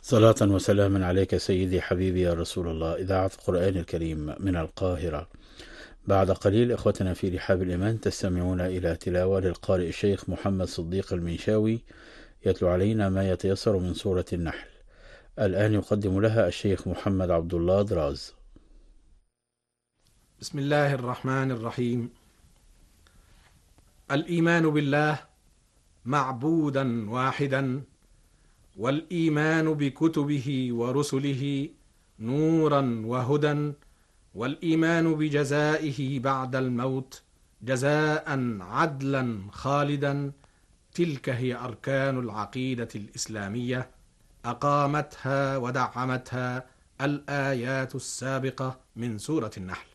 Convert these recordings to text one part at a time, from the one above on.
صلاة وسلاما عليك سيدي حبيبي يا رسول الله. إذاعة القرآن الكريم من القاهرة. بعد قليل إخوتنا في رحاب الإيمان تستمعون إلى تلاوة للقارئ الشيخ محمد صديق المنشاوي يتلو علينا ما يتيسر من سورة النحل. الآن يقدم لها الشيخ محمد عبد الله دراز. بسم الله الرحمن الرحيم. الإيمان بالله معبودا واحدا، والإيمان بكتبه ورسله نورا وهدى، والإيمان بجزائه بعد الموت جزاء عدلا خالدا. تلك هي أركان العقيدة الإسلامية، أقامتها ودعمتها الآيات السابقة من سورة النحل.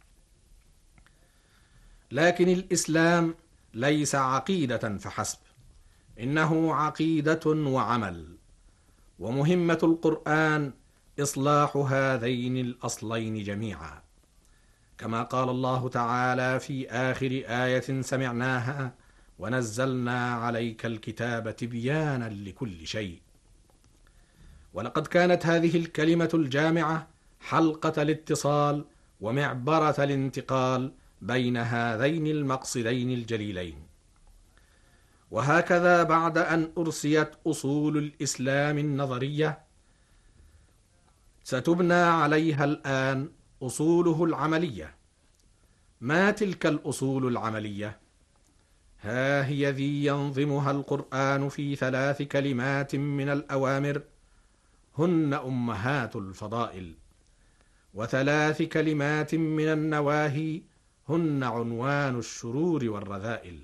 لكن الإسلام ليس عقيدة فحسب، إنه عقيدة وعمل، ومهمة القرآن إصلاح هذين الأصلين جميعا، كما قال الله تعالى في آخر آية سمعناها: ونزلنا عليك الكتاب تبيانا لكل شيء. ولقد كانت هذه الكلمة الجامعة حلقة الاتصال ومعبرة الانتقال بين هذين المقصدين الجليلين. وهكذا بعد أن أرسيت أصول الإسلام النظرية، ستبنى عليها الآن أصوله العملية. ما تلك الأصول العملية؟ ها هي ذي ينظمها القرآن في 3 كلمات من الأوامر، هن أمهات الفضائل، و3 كلمات من النواهي، هن عنوان الشرور والرذائل.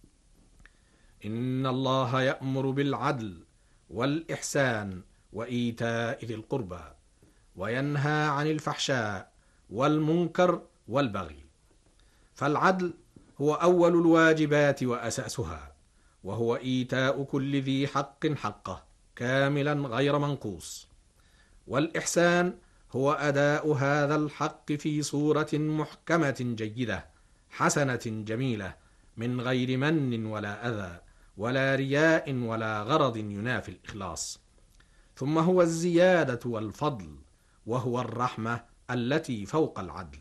إن الله يأمر بالعدل والإحسان وإيتاء ذي القربى، وينهى عن الفحشاء والمنكر والبغي. فالعدل هو أول الواجبات وأساسها، وهو إيتاء كل ذي حق حقه كاملا غير منقوص. والإحسان هو أداء هذا الحق في صورة محكمة جيدة حسنة جميلة، من غير من ولا أذى ولا رياء ولا غرض ينافي الإخلاص. ثم هو الزيادة والفضل، وهو الرحمة التي فوق العدل.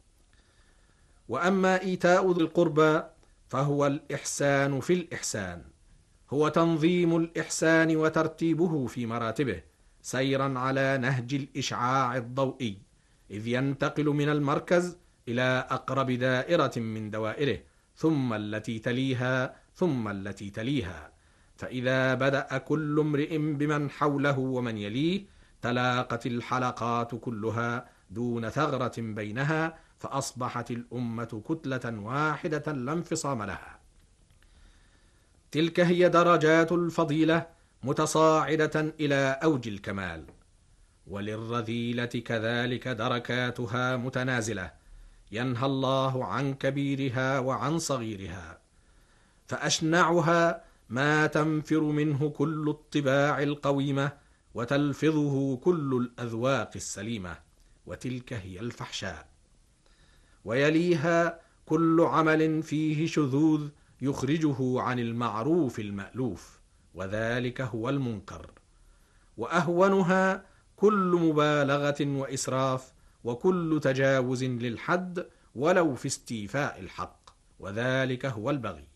وأما إيتاء ذي القربى فهو الإحسان في الإحسان، هو تنظيم الإحسان وترتيبه في مراتبه سيرا على نهج الإشعاع الضوئي، إذ ينتقل من المركز إلى أقرب دائرة من دوائره، ثم التي تليها ثم التي تليها. فإذا بدأ كل امرئ بمن حوله ومن يليه، تلاقت الحلقات كلها دون ثغرة بينها، فأصبحت الأمة كتلة واحدة لا انفصام لها. تلك هي درجات الفضيلة متصاعدة إلى أوج الكمال، وللرذيلة كذلك دركاتها متنازلة، ينهى الله عن كبيرها وعن صغيرها. فأشنعها ما تنفر منه كل الطباع القويمة وتلفظه كل الأذواق السليمة، وتلك هي الفحشاء. ويليها كل عمل فيه شذوذ يخرجه عن المعروف المألوف، وذلك هو المنكر. وأهونها كل مبالغة وإسراف، وكل تجاوز للحد ولو في استيفاء الحق، وذلك هو البغي.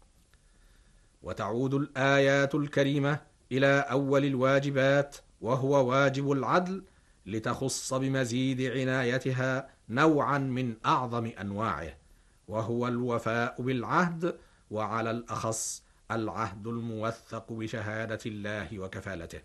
وتعود الآيات الكريمة إلى أول الواجبات، وهو واجب العدل، لتخص بمزيد عنايتها نوعا من أعظم أنواعه، وهو الوفاء بالعهد، وعلى الأخص العهد الموثق بشهادة الله وكفالته.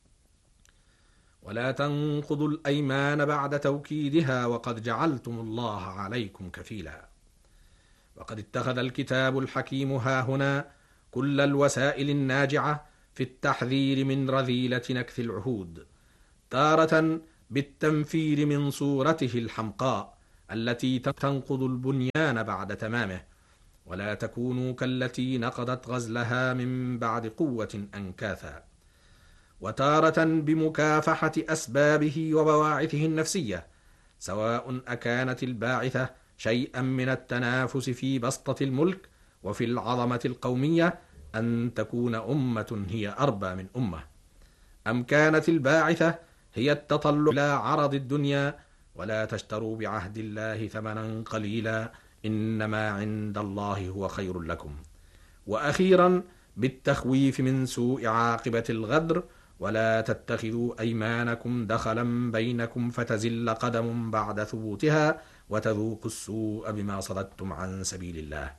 ولا تنقضوا الأيمان بعد توكيدها وقد جعلتم الله عليكم كفيلا. وقد اتخذ الكتاب الحكيم هاهنا كل الوسائل الناجعة في التحذير من رذيلة نكث العهود، تارة بالتنفير من صورته الحمقاء التي تنقض البنيان بعد تمامه، ولا تكونوا كالتي نقضت غزلها من بعد قوة أنكاثا، وتارة بمكافحة أسبابه وبواعثه النفسية، سواء أكانت الباعثة شيئا من التنافس في بسطة الملك وفي العظمة القومية، أن تكون أمة هي أربى من أمة، أم كانت الباعثة هي التطلع إلى عرض الدنيا؟ ولا تشتروا بعهد الله ثمنا قليلا، إنما عند الله هو خير لكم. وأخيرا بالتخويف من سوء عاقبة الغدر: ولا تتخذوا أيمانكم دخلا بينكم فتزل قدم بعد ثبوتها وتذوقوا السوء بما صددتم عن سبيل الله.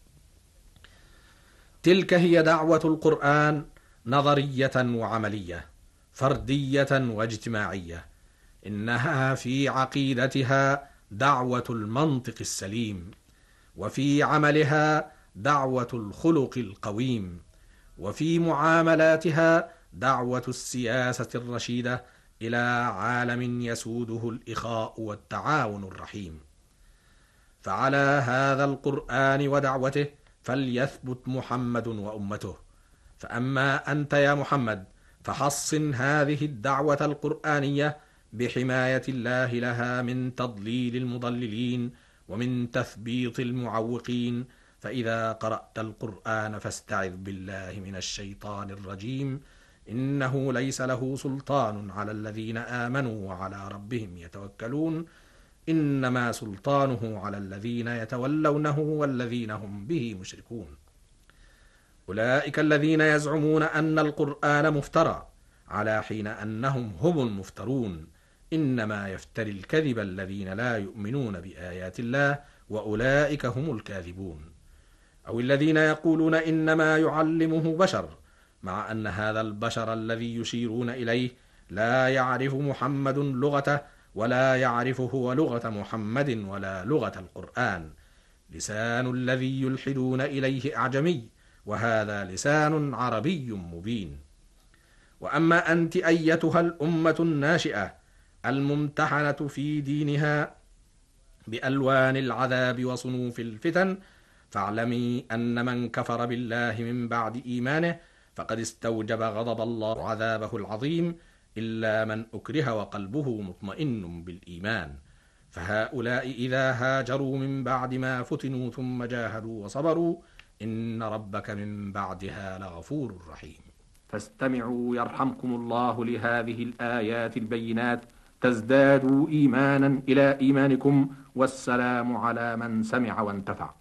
تلك هي دعوة القرآن، نظرية وعملية، فردية واجتماعية. إنها في عقيدتها دعوة المنطق السليم، وفي عملها دعوة الخلق القويم، وفي معاملاتها دعوة السياسة الرشيدة إلى عالم يسوده الإخاء والتعاون الرحيم. فعلى هذا القرآن ودعوته فليثبت محمد وأمته. فأما أنت يا محمد فحصن هذه الدعوة القرآنية بحماية الله لها من تضليل المضللين ومن تثبيط المعوقين. فإذا قرأت القرآن فاستعذ بالله من الشيطان الرجيم، إنه ليس له سلطان على الذين آمنوا وعلى ربهم يتوكلون، إنما سلطانه على الذين يتولونه والذين هم به مشركون. أولئك الذين يزعمون أن القرآن مفترى، على حين أنهم هم المفترون. إنما يفتري الكذب الذين لا يؤمنون بآيات الله، وأولئك هم الكاذبون. أو الذين يقولون إنما يعلمه بشر، مع أن هذا البشر الذي يشيرون إليه لا يعرف محمد لغته، ولا يعرف هو لغة محمد ولا لغة القرآن. لسان الذي يلحدون إليه أعجمي، وهذا لسان عربي مبين. وأما أنت أيتها الأمة الناشئة الممتحنة في دينها بألوان العذاب وصنوف الفتن، فاعلمي أن من كفر بالله من بعد إيمانه فقد استوجب غضب الله وعذابه العظيم، إلا من أكره وقلبه مطمئن بالإيمان. فهؤلاء إذا هاجروا من بعد ما فتنوا ثم جاهدوا وصبروا، إن ربك من بعدها لغفور رحيم. فاستمعوا يرحمكم الله لهذه الآيات البينات تزدادوا إيمانا إلى إيمانكم، والسلام على من سمع وانتفع.